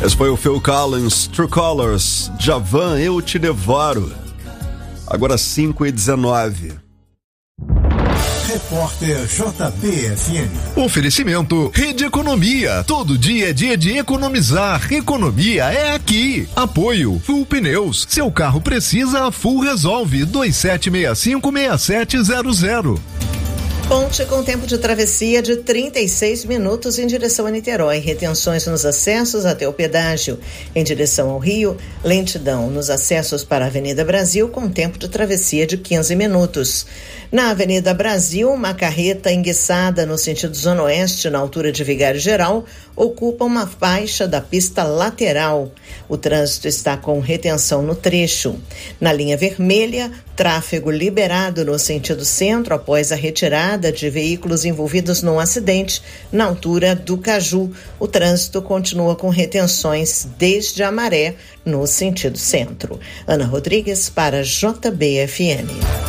Esse foi o Phil Collins, True Colors, Djavan, Eu Te Devoro. Agora 5h19. Repórter JBFM. Oferecimento Rede Economia. Todo dia é dia de economizar. Economia é aqui. Apoio Full Pneus. Seu carro precisa, a Full resolve. 2765-6700. Ponte com tempo de travessia de 36 minutos em direção a Niterói. Retenções nos acessos até o pedágio. Em direção ao Rio, lentidão nos acessos para a Avenida Brasil com tempo de travessia de 15 minutos. Na Avenida Brasil, uma carreta enguiçada no sentido Zona Oeste, na altura de Vigário Geral, ocupa uma faixa da pista lateral. O trânsito está com retenção no trecho. Na linha vermelha, tráfego liberado no sentido centro após a retirada de veículos envolvidos num acidente na altura do Caju. O trânsito continua com retenções desde a Maré no sentido centro. Ana Rodrigues para JBFM.